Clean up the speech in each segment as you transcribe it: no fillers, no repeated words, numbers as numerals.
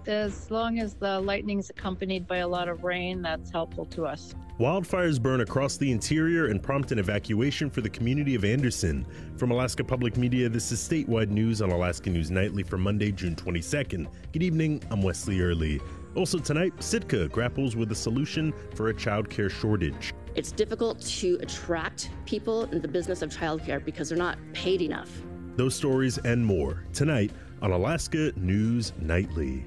As long as the lightning is accompanied by a lot of rain, that's helpful to us. Wildfires burn across the interior and prompt an evacuation for the community of Anderson. From Alaska Public Media, this is statewide news on Alaska News Nightly for Monday, June 22nd. Good evening, I'm Wesley Early. Also tonight, Sitka grapples with a solution for a childcare shortage. It's difficult to attract people in the business of childcare because they're not paid enough. Those stories and more tonight on Alaska News Nightly.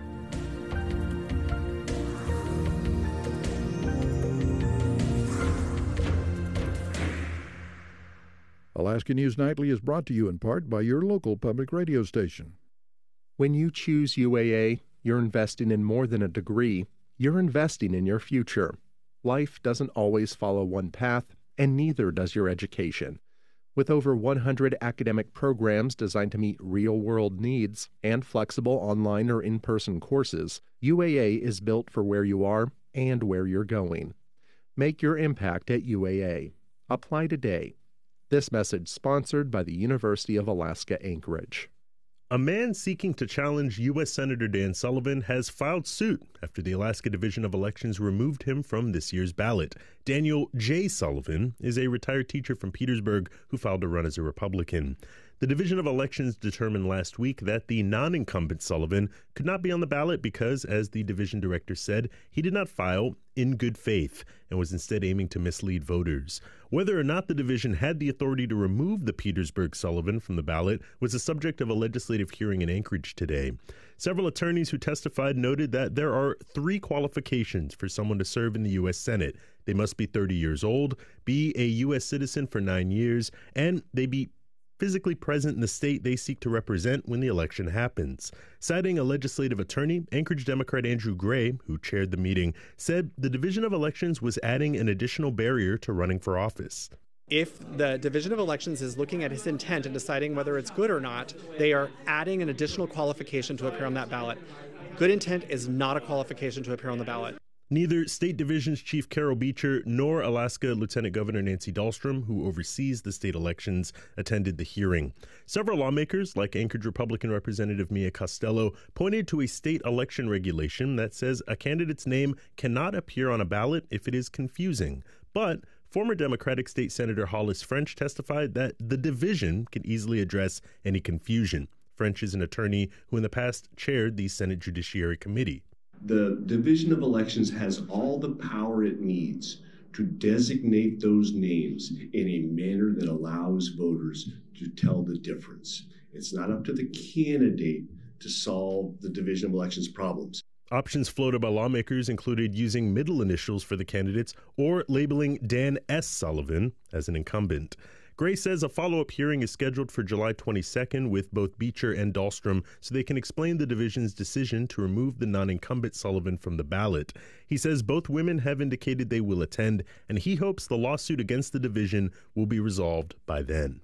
Alaska News Nightly is brought to you in part by your local public radio station. When you choose UAA, you're investing in more than a degree. You're investing in your future. Life doesn't always follow one path, and neither does your education. With over 100 academic programs designed to meet real-world needs and flexible online or in-person courses, UAA is built for where you are and where you're going. Make your impact at UAA. Apply today. This message sponsored by the University of Alaska Anchorage. A man seeking to challenge U.S. Senator Dan Sullivan has filed suit after the Alaska Division of Elections removed him from this year's ballot. Daniel J. Sullivan is a retired teacher from Petersburg who filed to run as a Republican. The Division of Elections determined last week that the non-incumbent Sullivan could not be on the ballot because, as the division director said, he did not file in good faith and was instead aiming to mislead voters. Whether or not the division had the authority to remove the Petersburg Sullivan from the ballot was the subject of a legislative hearing in Anchorage today. Several attorneys who testified noted that there are 3 qualifications for someone to serve in the U.S. Senate. They must be 30 years old, be a U.S. citizen for 9 years, and they be physically present in the state they seek to represent when the election happens. Citing a legislative attorney, Anchorage Democrat Andrew Gray, who chaired the meeting, said the Division of Elections was adding an additional barrier to running for office. If the Division of Elections is looking at his intent and deciding whether it's good or not, they are adding an additional qualification to appear on that ballot. Good intent is not a qualification to appear on the ballot. Neither State Division's Chief Carol Beecher nor Alaska Lieutenant Governor Nancy Dahlstrom, who oversees the state elections, attended the hearing. Several lawmakers, like Anchorage Republican Representative Mia Costello, pointed to a state election regulation that says a candidate's name cannot appear on a ballot if it is confusing. But former Democratic State Senator Hollis French testified that the division can easily address any confusion. French is an attorney who in the past chaired the Senate Judiciary Committee. The Division of Elections has all the power it needs to designate those names in a manner that allows voters to tell the difference. It's not up to the candidate to solve the Division of Elections problems. Options floated by lawmakers included using middle initials for the candidates or labeling Dan S. Sullivan as an incumbent. Gray says a follow-up hearing is scheduled for July 22nd with both Beecher and Dahlstrom so they can explain the division's decision to remove the non-incumbent Sullivan from the ballot. He says both women have indicated they will attend, and he hopes the lawsuit against the division will be resolved by then.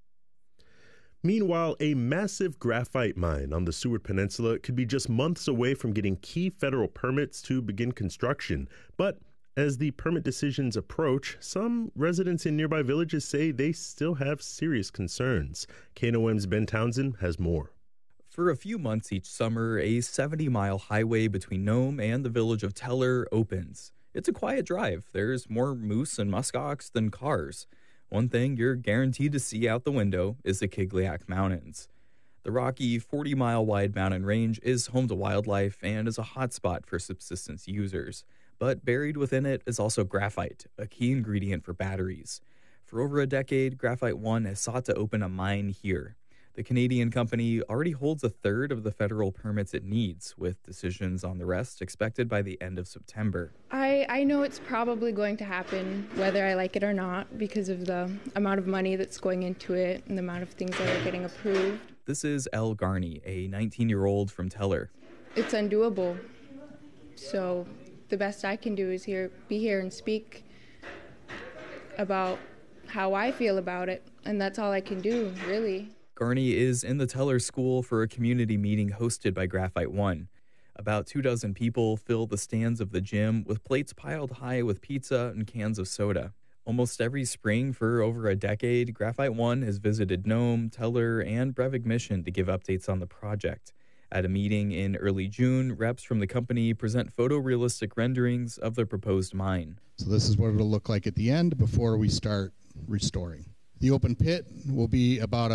Meanwhile, a massive graphite mine on the Seward Peninsula could be just months away from getting key federal permits to begin construction. But as the permit decisions approach, some residents in nearby villages say they still have serious concerns. KNOM's Ben Townsend has more. For a few months each summer, a 70-mile highway between Nome and the village of Teller opens. It's a quiet drive. There's more moose and muskox than cars. One thing you're guaranteed to see out the window is the Kigliak Mountains. The rocky 40-mile wide mountain range is home to wildlife and is a hotspot for subsistence users. But buried within it is also graphite, a key ingredient for batteries. For over a decade, Graphite One has sought to open a mine here. The Canadian company already holds a third of the federal permits it needs, with decisions on the rest expected by the end of September. I know it's probably going to happen, whether I like it or not, because of the amount of money that's going into it and the amount of things that are getting approved. This is Elle Garney, a 19-year-old from Teller. It's undoable. So the best I can do is be here and speak about how I feel about it, and that's all I can do, really. Garney is in the Teller School for a community meeting hosted by Graphite One. About 24 people fill the stands of the gym with plates piled high with pizza and cans of soda. Almost every spring for over a decade, Graphite One has visited Nome, Teller, and Brevig Mission to give updates on the project. At a meeting in early June, reps from the company present photorealistic renderings of the proposed mine. So this is what it'll look like at the end before we start restoring. The open pit will be about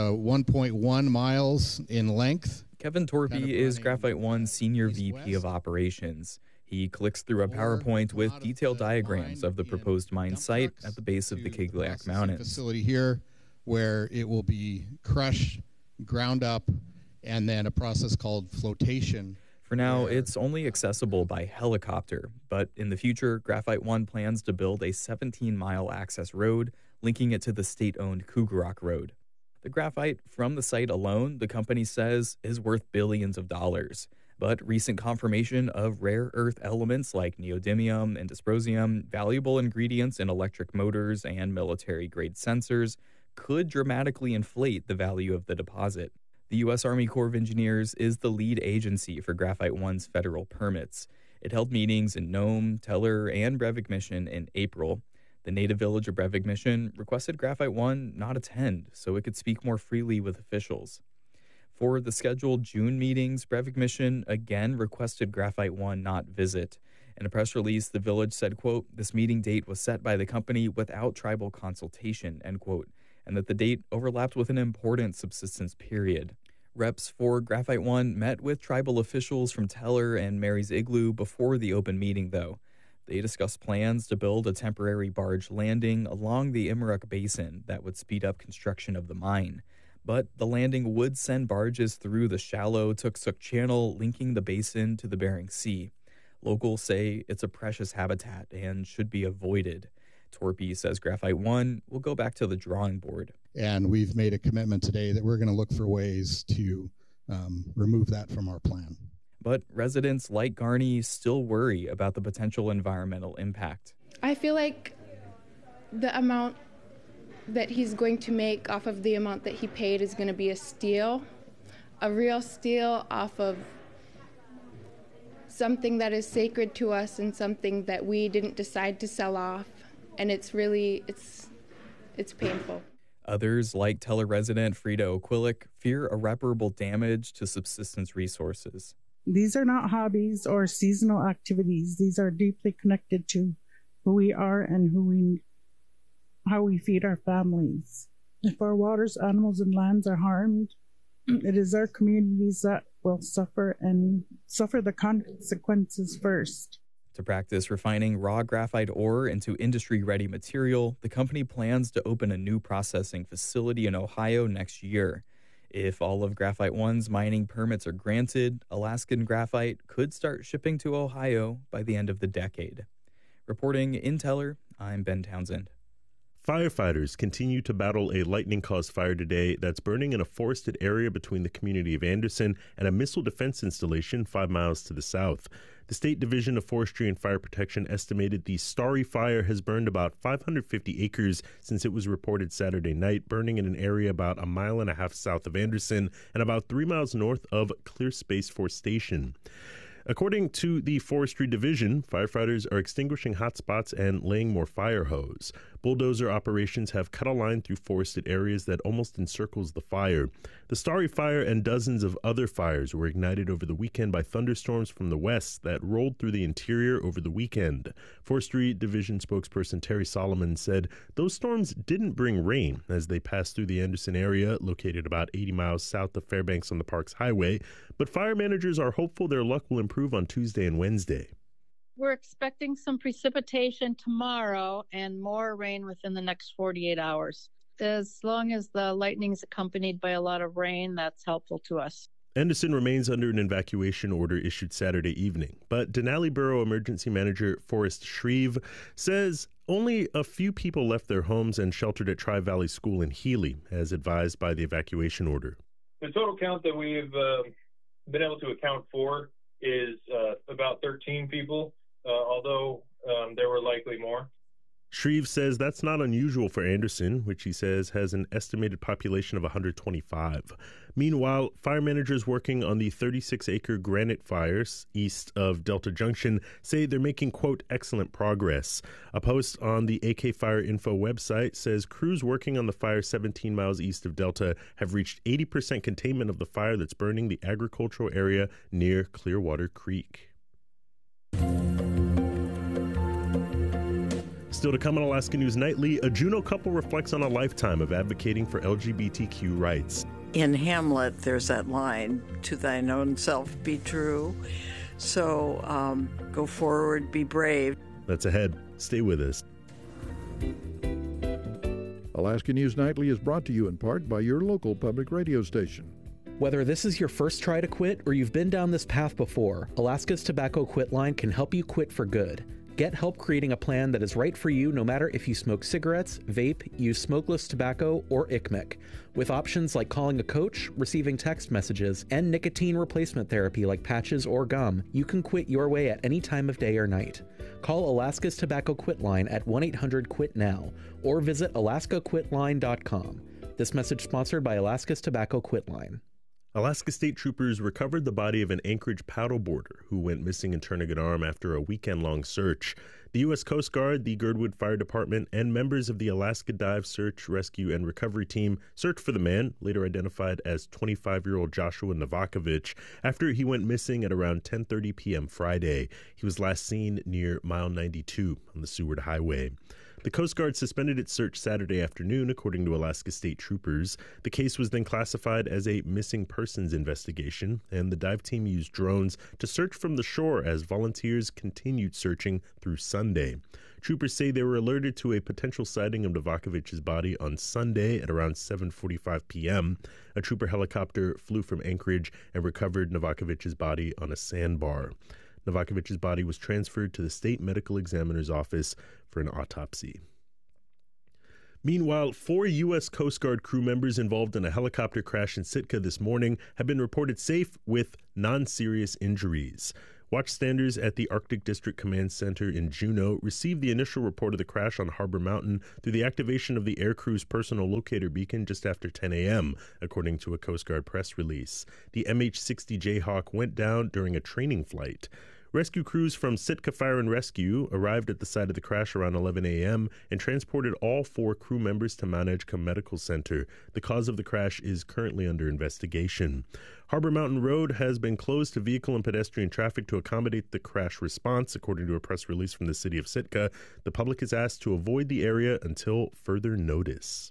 1.1 miles in length. Kevin Torpy is Graphite One's Senior VP of Operations. He clicks through a PowerPoint with detailed diagrams of the proposed mine site at the base of the Kigliak Mountains. Facility here where it will be crushed, ground up, and then a process called flotation. For now, it's only accessible by helicopter, but in the future, Graphite One plans to build a 17-mile access road linking it to the state-owned Kugarok Road. The graphite from the site alone, the company says, is worth billions of dollars. But recent confirmation of rare earth elements like neodymium and dysprosium, valuable ingredients in electric motors and military-grade sensors, could dramatically inflate the value of the deposit. The U.S. Army Corps of Engineers is the lead agency for Graphite One's federal permits. It held meetings in Nome, Teller, and Brevik Mission in April. The native village of Brevik Mission requested Graphite One not attend so it could speak more freely with officials. For the scheduled June meetings, Brevik Mission again requested Graphite One not visit. In a press release, the village said, quote, "This meeting date was set by the company without tribal consultation," end quote, and that the date overlapped with an important subsistence period. Reps for Graphite One met with tribal officials from Teller and Mary's Igloo before the open meeting, though. They discussed plans to build a temporary barge landing along the Imaruk Basin that would speed up construction of the mine. But the landing would send barges through the shallow Tuksuk Channel, linking the basin to the Bering Sea. Locals say it's a precious habitat and should be avoided. Torpy says Graphite One will go back to the drawing board. And we've made a commitment today that we're going to look for ways to remove that from our plan. But residents like Garney still worry about the potential environmental impact. I feel like the amount that he's going to make off of the amount that he paid is going to be a real steal off of something that is sacred to us and something that we didn't decide to sell off. And it's really, it's painful. Others, like Teller resident Frida O'Quillick, fear irreparable damage to subsistence resources. These are not hobbies or seasonal activities. These are deeply connected to who we are and how we feed our families. If our waters, animals, and lands are harmed, it is our communities that will suffer the consequences first. To practice refining raw graphite ore into industry-ready material, the company plans to open a new processing facility in Ohio next year. If all of Graphite One's mining permits are granted, Alaskan Graphite could start shipping to Ohio by the end of the decade. Reporting in Teller, I'm Ben Townsend. Firefighters continue to battle a lightning-caused fire today that's burning in a forested area between the community of Anderson and a missile defense installation 5 miles to the south. The State Division of Forestry and Fire Protection estimated the Starry Fire has burned about 550 acres since it was reported Saturday night, burning in an area about 1.5 miles south of Anderson and about 3 miles north of Clear Space Force Station. According to the Forestry Division, firefighters are extinguishing hot spots and laying more fire hose. Bulldozer operations have cut a line through forested areas that almost encircles the fire. The Starry Fire and dozens of other fires were ignited over the weekend by thunderstorms from the west that rolled through the interior over the weekend. Forestry Division spokesperson Terry Solomon said those storms didn't bring rain as they passed through the Anderson area, located about 80 miles south of Fairbanks on the Parks Highway, but fire managers are hopeful their luck will improve on Tuesday and Wednesday. We're expecting some precipitation tomorrow and more rain within the next 48 hours. As long as the lightning is accompanied by a lot of rain, that's helpful to us. Anderson remains under an evacuation order issued Saturday evening, but Denali Borough Emergency Manager Forrest Shreve says only a few people left their homes and sheltered at Tri-Valley School in Healy, as advised by the evacuation order. The total count that we've been able to account for is about 13 people, although there were likely more. Shreve says that's not unusual for Anderson, which he says has an estimated population of 125. Meanwhile, fire managers working on the 36-acre Granite fires east of Delta Junction say they're making, quote, excellent progress. A post on the AK Fire Info website says crews working on the fire 17 miles east of Delta have reached 80% containment of the fire that's burning the agricultural area near Clearwater Creek. Still to come on Alaska News Nightly, a Juneau couple reflects on a lifetime of advocating for LGBTQ rights. In Hamlet, there's that line, to thine own self be true. So go forward, be brave. That's ahead. Stay with us. Alaska News Nightly is brought to you in part by your local public radio station. Whether this is your first try to quit or you've been down this path before, Alaska's Tobacco Quit Line can help you quit for good. Get help creating a plan that is right for you no matter if you smoke cigarettes, vape, use smokeless tobacco, or ICMIC. With options like calling a coach, receiving text messages, and nicotine replacement therapy like patches or gum, you can quit your way at any time of day or night. Call Alaska's Tobacco Quit Line at 1-800-QUIT-NOW or visit alaskaquitline.com. This message sponsored by Alaska's Tobacco Quit Line. Alaska State Troopers recovered the body of an Anchorage paddleboarder who went missing in Turnagain Arm after a weekend-long search. The U.S. Coast Guard, the Girdwood Fire Department, and members of the Alaska Dive Search, Rescue, and Recovery Team searched for the man, later identified as 25-year-old Joshua Novakovich, after he went missing at around 10:30 p.m. Friday. He was last seen near Mile 92 on the Seward Highway. The Coast Guard suspended its search Saturday afternoon, according to Alaska State Troopers. The case was then classified as a missing persons investigation, and the dive team used drones to search from the shore as volunteers continued searching through Sunday. Troopers say they were alerted to a potential sighting of Novakovich's body on Sunday at around 7:45 p.m. A trooper helicopter flew from Anchorage and recovered Novakovich's body on a sandbar. Novakovich's body was transferred to the state medical examiner's office for an autopsy. Meanwhile, 4 U.S. Coast Guard crew members involved in a helicopter crash in Sitka this morning have been reported safe with non-serious injuries. Watchstanders at the Arctic District Command Center in Juneau received the initial report of the crash on Harbor Mountain through the activation of the aircrew's personal locator beacon just after 10 a.m., according to a Coast Guard press release. The MH-60 Jayhawk went down during a training flight. Rescue crews from Sitka Fire and Rescue arrived at the site of the crash around 11 a.m. and transported all 4 crew members to Mount Edgecombe Medical Center. The cause of the crash is currently under investigation. Harbor Mountain Road has been closed to vehicle and pedestrian traffic to accommodate the crash response, according to a press release from the city of Sitka. The public is asked to avoid the area until further notice.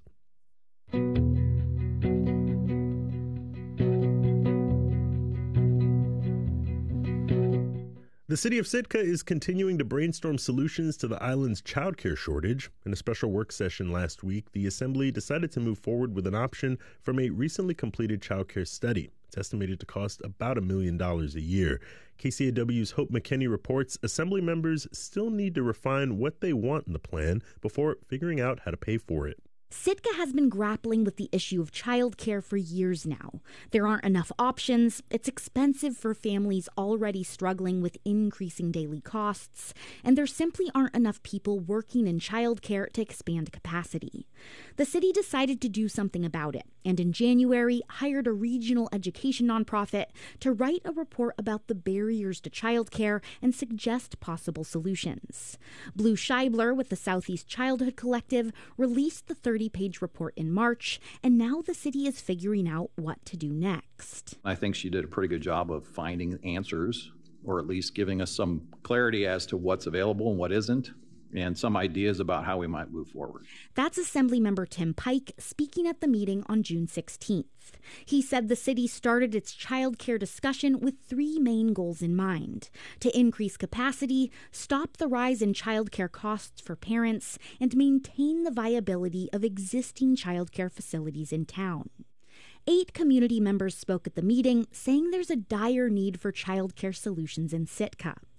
The city of Sitka is continuing to brainstorm solutions to the island's childcare shortage. In a special work session last week, the Assembly decided to move forward with an option from a recently completed childcare study. It's estimated to cost about $1 million a year. KCAW's Hope McKinney reports Assembly members still need to refine what they want in the plan before figuring out how to pay for it. Sitka has been grappling with the issue of childcare for years now. There aren't enough options, it's expensive for families already struggling with increasing daily costs, and there simply aren't enough people working in childcare to expand capacity. The city decided to do something about it, and in January hired a regional education nonprofit to write a report about the barriers to childcare and suggest possible solutions. Blue Scheibler with the Southeast Childhood Collective released the 30-page report in March, and now the city is figuring out what to do next. I think she did a pretty good job of finding answers, or at least giving us some clarity as to what's available and what isn't, and some ideas about how we might move forward. That's Assemblymember Tim Pike speaking at the meeting on June 16th. He said the city started its child care discussion with 3 main goals in mind: to increase capacity, stop the rise in child care costs for parents, and maintain the viability of existing child care facilities in town. 8 community members spoke at the meeting, saying there's a dire need for child care solutions in Sitka.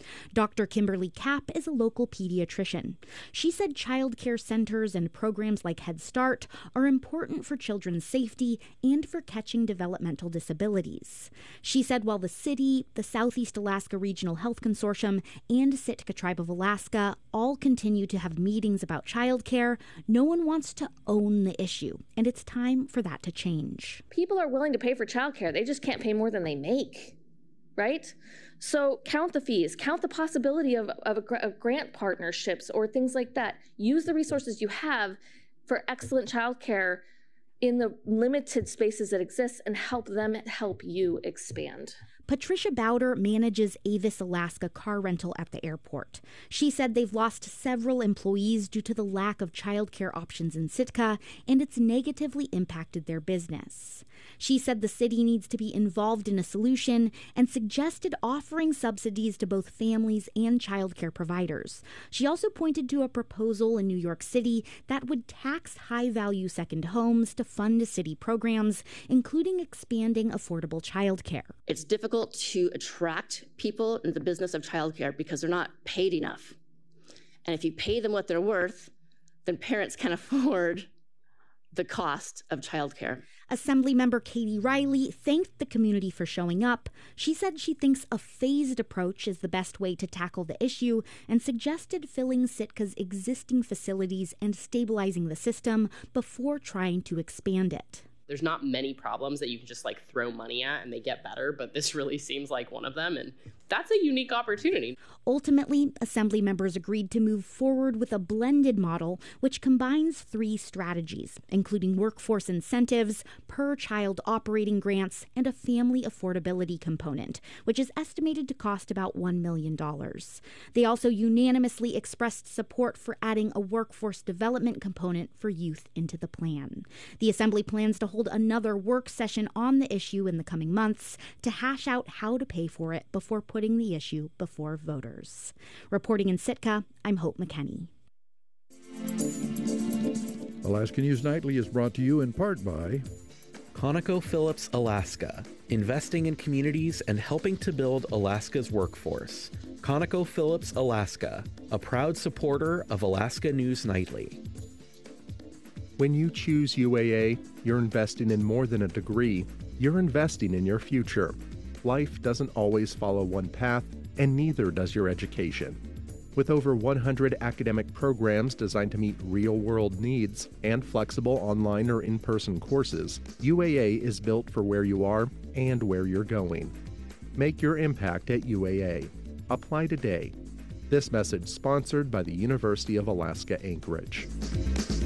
Dr. Kimberly Kapp is a local pediatrician. She said child care centers and programs like Head Start are important for children's safety and for catching developmental disabilities. She said while the city, the Southeast Alaska Regional Health Consortium, and Sitka Tribe of Alaska all continue to have meetings about child care, no one wants to own the issue, and it's time for that to change. People are willing to pay for childcare. They just can't pay more than they make, right? So count the fees, count the possibility of grant partnerships or things like that. Use the resources you have for excellent childcare in the limited spaces that exist and help them help you expand. Patricia Bowder manages Avis Alaska car rental at the airport. She said they've lost several employees due to the lack of childcare options in Sitka, and it's negatively impacted their business. She said the city needs to be involved in a solution and suggested offering subsidies to both families and childcare providers. She also pointed to a proposal in New York City that would tax high-value second homes to fund city programs, including expanding affordable childcare. It's difficult to attract people into the business of childcare because they're not paid enough. And if you pay them what they're worth, then parents can afford the cost of childcare. Assemblymember Katie Riley thanked the community for showing up. She said she thinks a phased approach is the best way to tackle the issue and suggested filling Sitka's existing facilities and stabilizing the system before trying to expand it. There's not many problems that you can just throw money at and they get better, but this really seems like one of them, and that's a unique opportunity. Ultimately, Assembly members agreed to move forward with a blended model which combines 3 strategies, including workforce incentives, per-child operating grants, and a family affordability component, which is estimated to cost about $1 million. They also unanimously expressed support for adding a workforce development component for youth into the plan. The Assembly plans to hold another work session on the issue in the coming months to hash out how to pay for it before putting the issue before voters. Reporting in Sitka, I'm Hope McKenney. Alaska News Nightly is brought to you in part by ConocoPhillips Alaska, investing in communities and helping to build Alaska's workforce. ConocoPhillips Alaska, a proud supporter of Alaska News Nightly. When you choose UAA, you're investing in more than a degree. You're investing in your future. Life doesn't always follow one path, and neither does your education. With over 100 academic programs designed to meet real-world needs and flexible online or in-person courses, UAA is built for where you are and where you're going. Make your impact at UAA. Apply today. This message sponsored by the University of Alaska Anchorage.